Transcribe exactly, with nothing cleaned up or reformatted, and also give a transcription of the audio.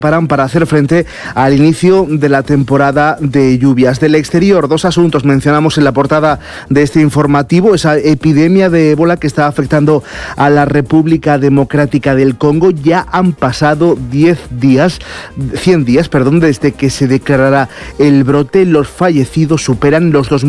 preparan para hacer frente al inicio de la temporada de lluvias. Del exterior, dos asuntos mencionamos en la portada de este informativo: esa epidemia de ébola que está afectando a la República Democrática del Congo. Ya han pasado diez días, cien días, perdón, desde que se declarara el brote. Los fallecidos superan los dos mil.